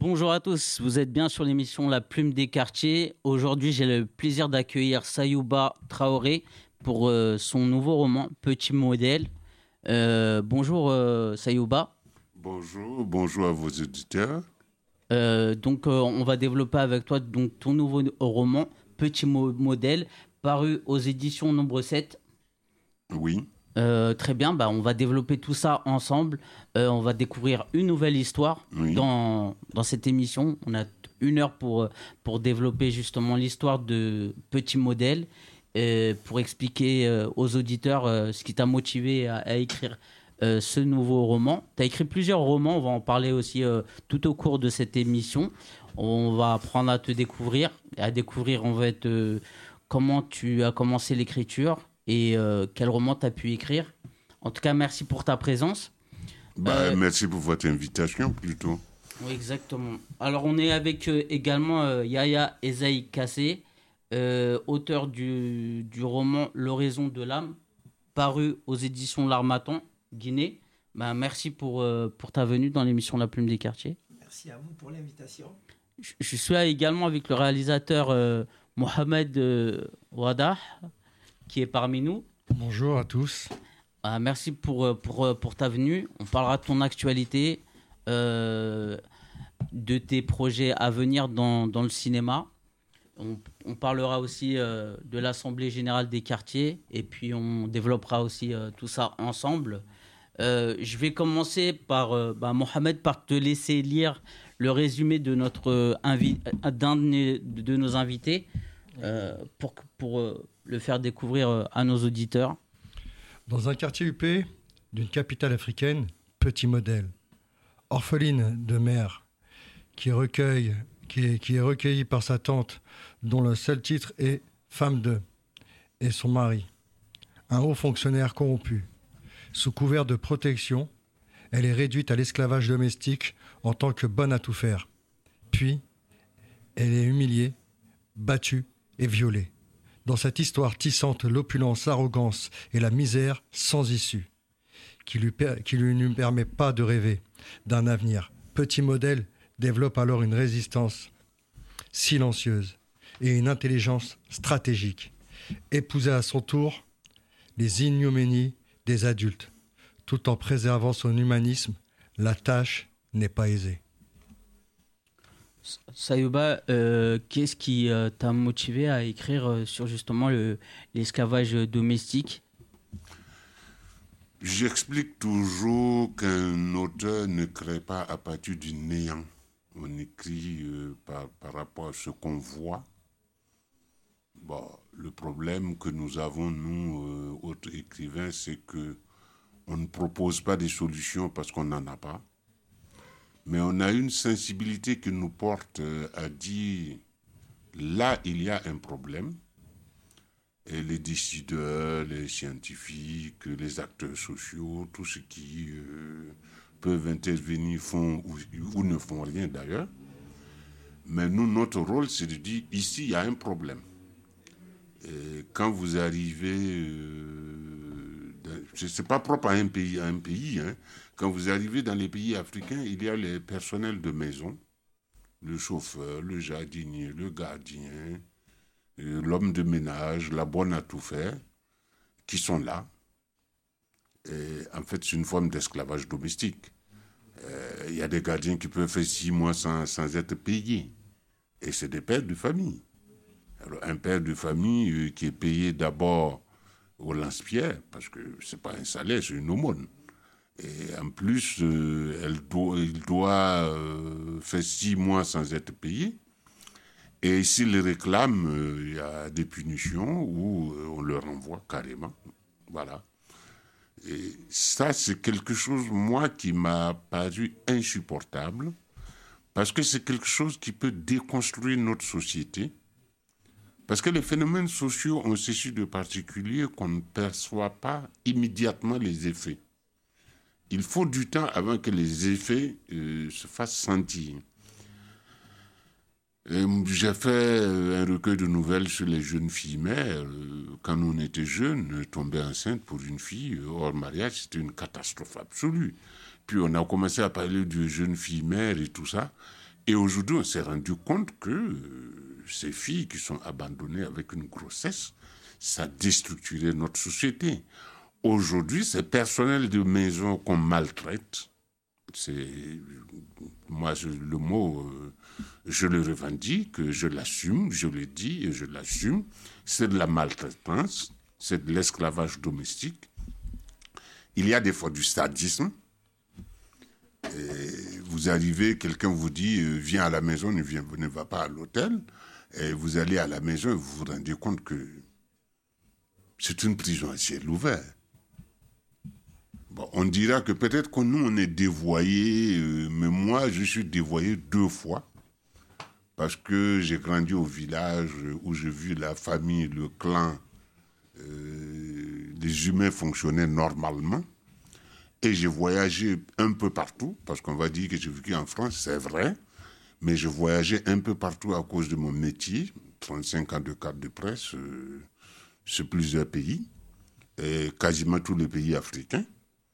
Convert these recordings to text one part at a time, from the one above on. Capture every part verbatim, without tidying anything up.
Bonjour à tous, vous êtes bien sur l'émission La Plume des Quartiers. Aujourd'hui, j'ai le plaisir d'accueillir Sayouba Traoré pour euh, son nouveau roman Petit Modèle. Euh, bonjour euh, Sayouba. Bonjour, bonjour à vos auditeurs. Euh, donc, euh, on va développer avec toi donc, ton nouveau roman Petit Mo- Modèle, paru aux éditions Nombre sept. Oui, Euh, très bien, bah, on va développer tout ça ensemble. Euh, on va découvrir une nouvelle histoire oui. dans, dans cette émission. On a une heure pour, euh, pour développer justement l'histoire de Petit Modèle, euh, pour expliquer euh, aux auditeurs euh, ce qui t'a motivé à, à écrire euh, ce nouveau roman. Tu as écrit plusieurs romans, on va en parler aussi euh, tout au cours de cette émission. On va apprendre à te découvrir, à découvrir en fait euh, comment tu as commencé l'écriture et euh, quel roman tu as pu écrire. En tout cas, merci pour ta présence. Bah, Euh, merci pour votre invitation plutôt. oui, exactement. Alors, on est avec euh, également euh, Yaya Ezaï Kassé, euh, auteur du, du roman L'Oraison de l'âme, paru aux éditions L'Harmattan, Guinée. Ben, merci pour, euh, pour ta venue dans l'émission La Plume des Quartiers. Merci à vous pour l'invitation. Je, je suis là également avec le réalisateur euh, Mohamed euh, Wadah, qui est parmi nous. Bonjour à tous. Ah, merci pour, euh, pour, euh, pour ta venue. On parlera de ton actualité, euh, de tes projets à venir dans, dans le cinéma. On, on parlera aussi euh, de l'Assemblée générale des quartiers et puis on développera aussi euh, tout ça ensemble. Euh, je vais commencer par, euh, bah, Mohamed, par te laisser lire le résumé de notre, euh, invi- d'un de, de nos invités euh, pour, pour euh, le faire découvrir euh, à nos auditeurs. Dans un quartier huppé d'une capitale africaine, Petit Modèle, orpheline de mère, qui, recueille, qui, est, qui est recueillie par sa tante, dont le seul titre est Femme de, et son mari, un haut fonctionnaire corrompu. Sous couvert de protection, elle est réduite à l'esclavage domestique en tant que bonne à tout faire. Puis, elle est humiliée, battue et violée. Dans cette histoire tissante l'opulence, l'arrogance et la misère sans issue, qui lui, per- qui lui ne permet pas de rêver d'un avenir. Petit Modèle développe alors une résistance silencieuse et une intelligence stratégique. Épouser à son tour les ignominies des adultes, tout en préservant son humanisme, la tâche n'est pas aisée. Sayouba, euh, qu'est-ce qui euh, t'a motivé à écrire euh, sur justement le, l'esclavage domestique? J'explique toujours qu'un auteur ne crée pas à partir du néant. On écrit euh, par, par rapport à ce qu'on voit. Bon, le problème que nous avons, nous, euh, autres écrivains, c'est que on ne propose pas des solutions parce qu'on n'en a pas. Mais on a une sensibilité qui nous porte euh, à dire là, il y a un problème. Et les décideurs, les scientifiques, les acteurs sociaux, tous ceux qui euh, peuvent intervenir font ou, ou ne font rien d'ailleurs. Mais nous, notre rôle, c'est de dire ici, il y a un problème. Et quand vous arrivez, euh, dans, c'est pas propre à un pays, à un pays. Hein. Quand vous arrivez dans les pays africains, il y a les personnels de maison, le chauffeur, le jardinier, le gardien, l'homme de ménage, la bonne à tout faire, qui sont là. Et en fait, c'est une forme d'esclavage domestique. Euh, il y a des gardiens qui peuvent faire six mois sans, sans être payés. Et c'est des pères de famille. Alors, un père de famille euh, qui est payé d'abord au lance-pierre, parce que ce n'est pas un salaire, c'est une aumône. Et en plus, euh, elle doit, il doit euh, faire six mois sans être payé. Et s'il réclame, euh, il y a des punitions ou euh, on le renvoie carrément. Voilà. Et ça, c'est quelque chose, moi, qui m'a paru insupportable, parce que c'est quelque chose qui peut déconstruire notre société. Parce que les phénomènes sociaux ont ceci de particulier qu'on ne perçoit pas immédiatement les effets. Il faut du temps avant que les effets euh, se fassent sentir. Et j'ai fait un recueil de nouvelles sur les jeunes filles mères. Quand on était jeunes, tomber enceinte pour une fille hors mariage, c'était une catastrophe absolue. Puis on a commencé à parler de jeunes filles mères et tout ça. Et aujourd'hui, on s'est rendu compte que euh, ces filles qui sont abandonnées avec une grossesse, ça déstructurait notre société. Aujourd'hui, c'est personnel de maison qu'on maltraite. C'est, moi, je, le mot, euh, je le revendique, je l'assume, je le dis et je l'assume. C'est de la maltraitance, c'est de l'esclavage domestique. Il y a des fois du sadisme. Et vous arrivez, quelqu'un vous dit euh, viens à la maison, ne, viens, ne va pas à l'hôtel. Et vous allez à la maison et vous vous rendez compte que c'est une prison à ciel ouvert. Bon, on dira que peut-être que nous, on est dévoyés, euh, mais moi, je suis dévoyé deux fois. Parce que j'ai grandi au village où j'ai vu la famille, le clan, euh, les humains fonctionner normalement. Et j'ai voyagé un peu partout, parce qu'on va dire que j'ai vécu en France, c'est vrai, mais j'ai voyagé un peu partout à cause de mon métier, trente-cinq ans de cadre de presse, euh, sur plusieurs pays, et quasiment tous les pays africains.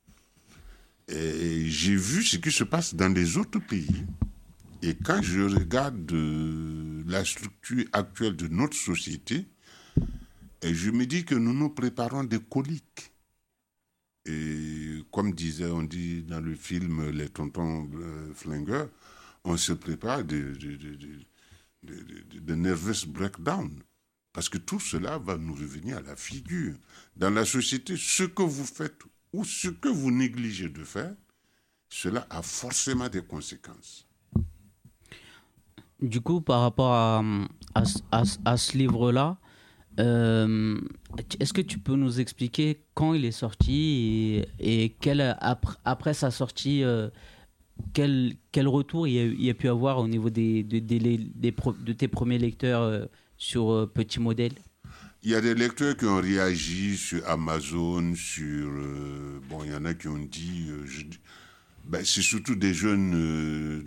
Et j'ai vu ce qui se passe dans les autres pays. Et quand je regarde euh, la structure actuelle de notre société, et je me dis que nous nous préparons des coliques. Et comme disait, on dit dans le film Les Tontons euh, Flingueurs, on se prépare de, de, de, de, de, de, de nervous breakdown. Parce que tout cela va nous revenir à la figure. Dans la société, ce que vous faites ou ce que vous négligez de faire, cela a forcément des conséquences. Du coup, par rapport à, à, à, à ce livre-là, euh, est-ce que tu peux nous expliquer quand il est sorti et, et quel, après, après sa sortie, euh, quel, quel retour il y, a, il y a pu avoir au niveau des, des, des, des pro, de tes premiers lecteurs euh, sur euh, Petit Modèle? Il y a des lecteurs qui ont réagi sur Amazon, sur... Euh, bon, il y en a qui ont dit... Euh, je, ben, c'est surtout des jeunes euh,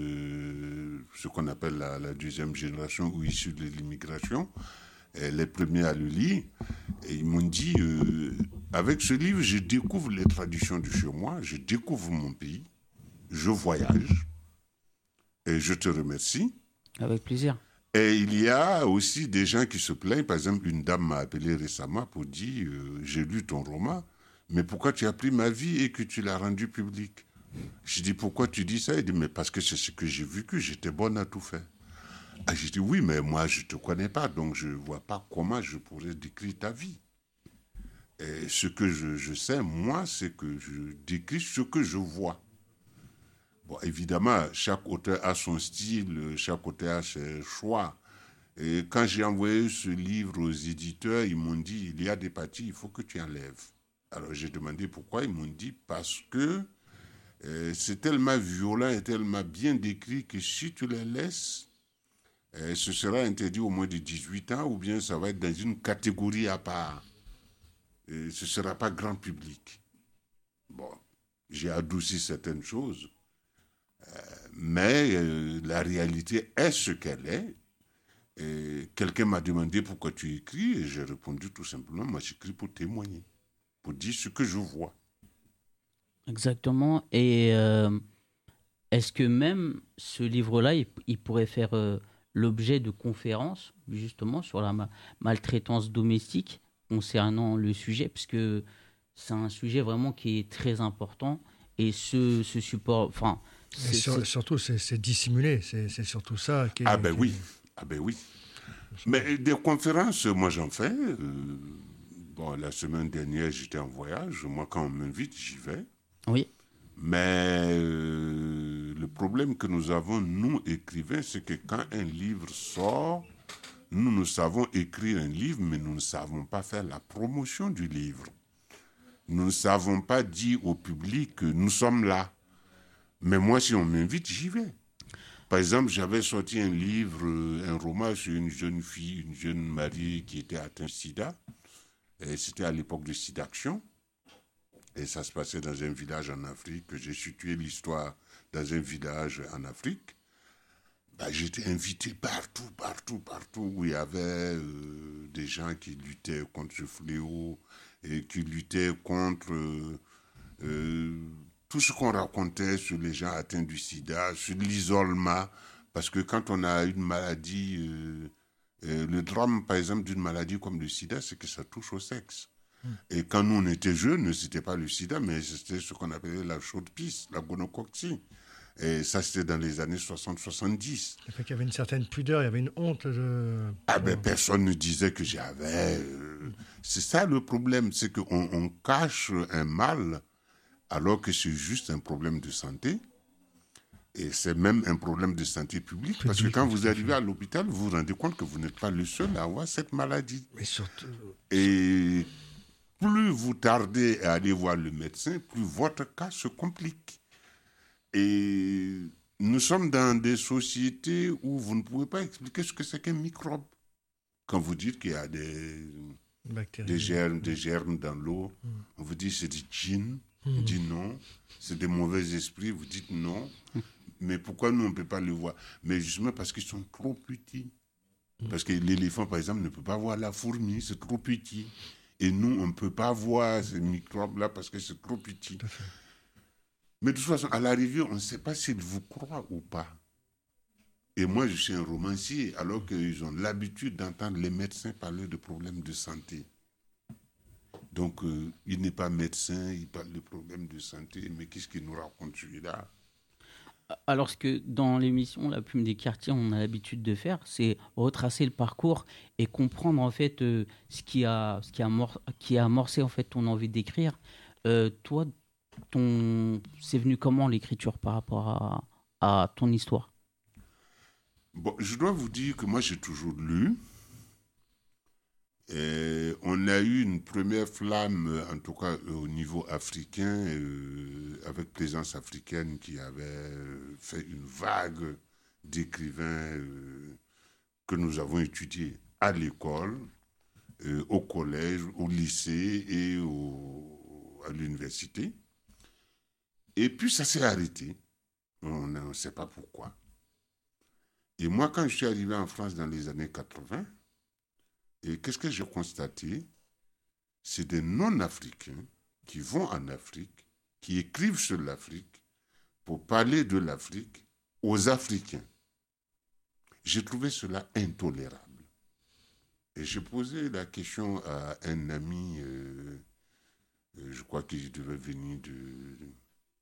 de ce qu'on appelle la, la deuxième génération ou issus de l'immigration, et les premiers à le lire. Et ils m'ont dit, euh, avec ce livre, je découvre les traditions de chez moi, je découvre mon pays, je voyage, et je te remercie. Avec plaisir. Et il y a aussi des gens qui se plaignent. Par exemple, une dame m'a appelé récemment pour dire euh, « J'ai lu ton roman, mais pourquoi tu as pris ma vie et que tu l'as rendu public ?» Je dis « Pourquoi tu dis ça ?» Il dit « Mais parce que c'est ce que j'ai vécu, j'étais bonne à tout faire. » Ah, je dis « Oui, mais moi, je ne te connais pas, donc je ne vois pas comment je pourrais décrire ta vie. » Et ce que je, je sais, moi, c'est que je décris ce que je vois. Bon, évidemment, chaque auteur a son style, chaque auteur a ses choix. Et quand j'ai envoyé ce livre aux éditeurs, ils m'ont dit, il y a des parties, il faut que tu enlèves. Alors j'ai demandé pourquoi, ils m'ont dit, parce que euh, c'est tellement violent et tellement bien décrit que si tu les laisses, euh, ce sera interdit au moins de dix-huit ans, ou bien ça va être dans une catégorie à part. Et ce ne sera pas grand public. Bon, j'ai adouci certaines choses. Euh, mais euh, la réalité est ce qu'elle est. Et quelqu'un m'a demandé pourquoi tu écris et j'ai répondu tout simplement, moi j'écris pour témoigner, pour dire ce que je vois. Exactement. Et euh, est-ce que même ce livre-là, il, il pourrait faire euh, l'objet de conférences justement sur la ma- maltraitance domestique concernant le sujet, puisque c'est un sujet vraiment qui est très important et ce, ce support... Enfin, Et sur, surtout, c'est, c'est dissimulé. C'est, c'est surtout ça qui est... Ah ben qui... oui, ah ben oui. Mais des conférences, moi j'en fais. Euh, bon, la semaine dernière, j'étais en voyage. Moi, quand on m'invite, j'y vais. Oui. Mais euh, le problème que nous avons, nous, écrivains, c'est que quand un livre sort, nous, nous savons écrire un livre, mais nous ne savons pas faire la promotion du livre. Nous ne savons pas dire au public que nous sommes là. Mais moi, si on m'invite, j'y vais. Par exemple, j'avais sorti un livre, un roman sur une jeune fille, une jeune mariée qui était atteinte de sida. Et c'était à l'époque de SIDAction. Et ça se passait dans un village en Afrique. J'ai situé l'histoire dans un village en Afrique. Ben, j'étais invité partout, partout, partout où il y avait euh, des gens qui luttaient contre ce fléau et qui luttaient contre... Euh, euh, tout ce qu'on racontait sur les gens atteints du sida, sur l'isolement, Parce que quand on a une maladie, euh, euh, le drame, par exemple, d'une maladie comme le sida, c'est que ça touche au sexe. Mmh. Et quand nous, on était jeunes, c'était pas le sida, mais c'était ce qu'on appelait la chaude pisse, la gonococcie. Et ça, c'était dans les années soixante soixante-dix. Ça fait qu'il y avait une certaine pudeur, il y avait une honte. De... Ah ben, personne ne disait que j'avais... Euh... C'est ça le problème, c'est qu'on on cache un mal alors que c'est juste un problème de santé. Et c'est même un problème de santé publique, publique parce que quand vous arrivez à l'hôpital, vous vous rendez compte que vous n'êtes pas le seul à avoir cette maladie. Mais surtout... Et plus vous tardez à aller voir le médecin, plus votre cas se complique. Et nous sommes dans des sociétés où vous ne pouvez pas expliquer ce que c'est qu'un microbe. Quand vous dites qu'il y a des, des, germes, des germes dans l'eau, mmh. on vous dit c'est du djinn, mmh. on dit non, c'est des mauvais esprits, vous dites non. Mmh. Mais pourquoi nous on ne peut pas le voir? Mais justement parce qu'ils sont trop petits. Mmh. Parce que l'éléphant, par exemple, ne peut pas voir la fourmi, c'est trop petit. Et nous, on ne peut pas voir ces microbes-là parce que c'est trop petit. Mais de toute façon, à l'arrivée, on ne sait pas s'ils vous croient ou pas. Et moi, je suis un romancier, alors qu'ils ont l'habitude d'entendre les médecins parler de problèmes de santé. Donc, euh, il n'est pas médecin, il parle de problèmes de santé, mais qu'est-ce qu'il nous raconte celui-là? Alors, ce que dans l'émission La Plume des Quartiers, on a l'habitude de faire, c'est retracer le parcours et comprendre en fait euh, ce qui a, ce qui a, amor- qui a amorcé en fait ton envie d'écrire. Euh, toi, ton... c'est venu comment l'écriture par rapport à, à ton histoire? Bon, je dois vous dire que moi j'ai toujours lu. Et on a eu une première flamme, en tout cas au niveau africain, euh, avec Plaisance africaine qui avait fait une vague d'écrivains euh, que nous avons étudiés à l'école, euh, au collège, au lycée et au, à l'université. Et puis ça s'est arrêté. On ne sait pas pourquoi. Et moi, quand je suis arrivé en France dans les années quatre-vingts, et qu'est-ce que j'ai constaté? C'est des non-africains qui vont en Afrique, qui écrivent sur l'Afrique pour parler de l'Afrique aux Africains. J'ai trouvé cela intolérable. Et j'ai posé la question à un ami, euh, je crois qu'il devait venir de...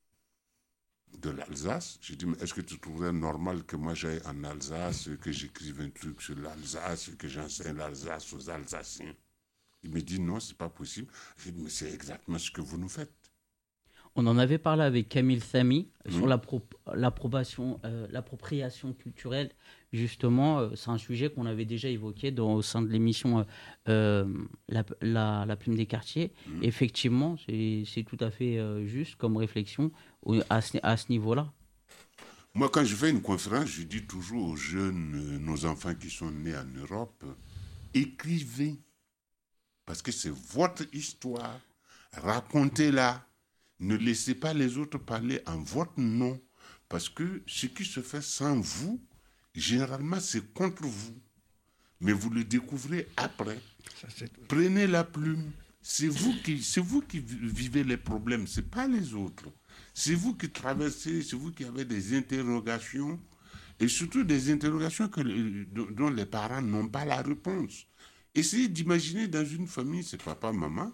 de l'Alsace. J'ai dit, mais est-ce que tu trouverais normal que moi j'aille en Alsace, que j'écrive un truc sur l'Alsace, que j'enseigne l'Alsace aux Alsaciens? Il me dit, non, c'est pas possible. J'ai dit, mais c'est exactement ce que vous nous faites. On en avait parlé avec Camille Samy mmh. sur l'appro- l'approbation, euh, l'appropriation culturelle. Justement, euh, c'est un sujet qu'on avait déjà évoqué dans, au sein de l'émission euh, la, la, la Plume des Quartiers. Mmh. Effectivement, c'est, c'est tout à fait euh, juste comme réflexion à ce, à ce niveau-là. Moi, quand je fais une conférence, je dis toujours aux jeunes, euh, nos enfants qui sont nés en Europe, écrivez, parce que c'est votre histoire, racontez-la. Ne laissez pas les autres parler en votre nom, parce que ce qui se fait sans vous, généralement, c'est contre vous. Mais vous le découvrez après. Ça, c'est... Prenez la plume. C'est vous qui, c'est vous qui vivez les problèmes, ce n'est pas les autres. C'est vous qui traversez, c'est vous qui avez des interrogations, et surtout des interrogations que, dont les parents n'ont pas la réponse. Essayez d'imaginer dans une famille, c'est papa, maman.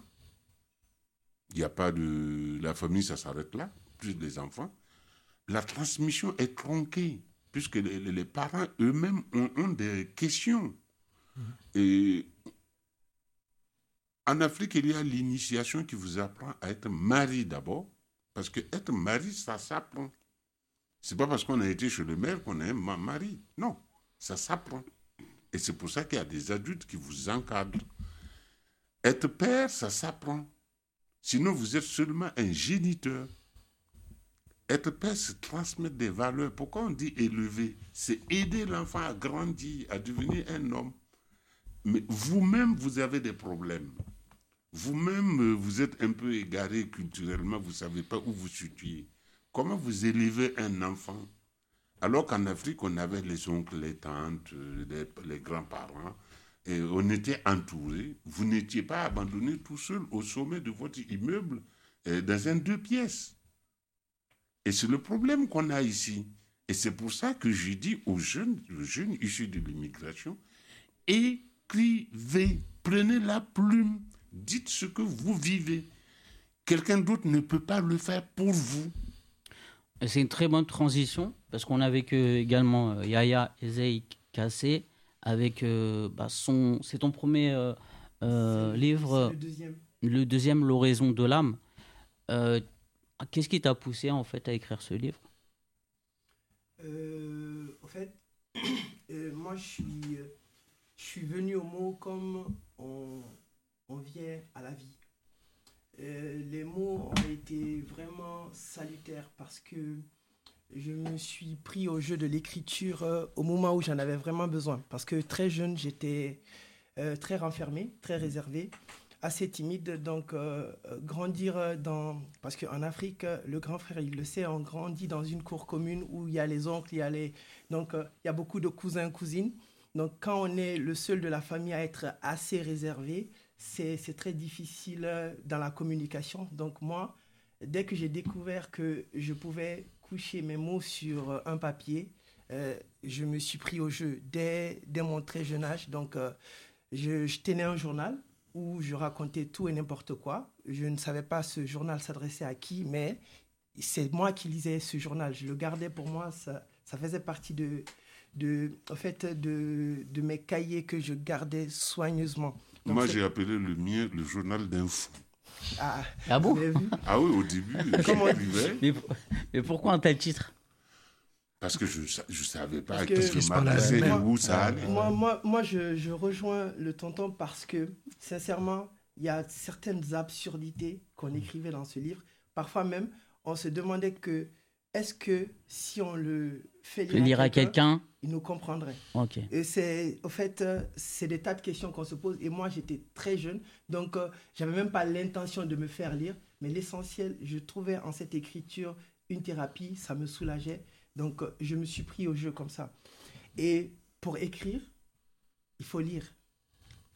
Il n'y a pas de... La famille, ça s'arrête là, plus les enfants. La transmission est tronquée, puisque les, les parents eux-mêmes ont, ont des questions. Mmh. Et en Afrique, il y a l'initiation qui vous apprend à être mari d'abord, parce que être mari, ça s'apprend. C'est pas parce qu'on a été chez le maire qu'on est un mari. Non, ça s'apprend. Et c'est pour ça qu'il y a des adultes qui vous encadrent. Être père, ça s'apprend. Sinon, vous êtes seulement un géniteur. Être père, c'est transmettre des valeurs. Pourquoi on dit élever? C'est aider l'enfant à grandir, à devenir un homme. Mais vous-même, vous avez des problèmes. Vous-même, vous êtes un peu égaré culturellement, vous ne savez pas où vous situez. Comment vous élevez un enfant? Alors qu'en Afrique, on avait les oncles, les tantes, les, les grands-parents. Et on était entouré. Vous n'étiez pas abandonné tout seul au sommet de votre immeuble euh, dans un deux pièces. Et c'est le problème qu'on a ici. Et c'est pour ça que je dis aux jeunes, aux jeunes issus de l'immigration, écrivez, prenez la plume, dites ce que vous vivez. Quelqu'un d'autre ne peut pas le faire pour vous. C'est une très bonne transition, parce qu'on a avec euh, également euh, Yaya Ezei Kassé, avec euh, bah, son... C'est ton premier euh, euh, C'est- livre, c'est le deuxième. le deuxième, L'Oraison de l'âme. Euh, Qu'est-ce qui t'a poussé en fait à écrire ce livre? Euh, en fait, euh, moi, je suis, euh, je suis venu au mot comme on, on vient à la vie. Euh, les mots ont été vraiment salutaires parce que je me suis pris au jeu de l'écriture euh, au moment où j'en avais vraiment besoin. Parce que très jeune, j'étais euh, très renfermé, très réservé, assez timide. Donc, euh, euh, grandir dans... Parce qu'en Afrique, euh, le grand frère, il le sait, on grandit dans une cour commune où il y a les oncles, il y a les... Donc, euh, il y a beaucoup de cousins, cousines. Donc, quand on est le seul de la famille à être assez réservé, c'est, c'est très difficile euh, dans la communication. Donc, moi, dès que j'ai découvert que je pouvais coucher mes mots sur euh, un papier, euh, je me suis pris au jeu dès, dès mon très jeune âge. Donc, euh, je, je tenais un journal où je racontais tout et n'importe quoi. Je ne savais pas ce journal s'adressait à qui, mais c'est moi qui lisais ce journal. Je le gardais pour moi, ça, ça faisait partie de, de, en fait, de, de mes cahiers que je gardais soigneusement. Donc, Moi, c'est- j'ai appelé le mien le journal d'un fou. Ah, Ah bon? vous avez vu? Ah oui, au début, Comment- j'écrivais mais, mais pourquoi un tel titre? parce que je ne savais pas Parce que- qu'est-ce Parce que qu'il se parlait m'adresser et allemand. où ça allait. Moi, moi, moi je, je rejoins le tonton parce que, sincèrement, il y a certaines absurdités qu'on écrivait dans ce livre. Parfois même, on se demandait que, est-ce que si on le fait lire, Lire à quelqu'un? il nous comprendrait. Ok. Et c'est, au fait, euh, c'est des tas de questions qu'on se pose. Et moi, j'étais très jeune, donc euh, j'avais même pas l'intention de me faire lire. Mais l'essentiel, je trouvais en cette écriture une thérapie, ça me soulageait. Donc, euh, je me suis pris au jeu comme ça. Et pour écrire, il faut lire.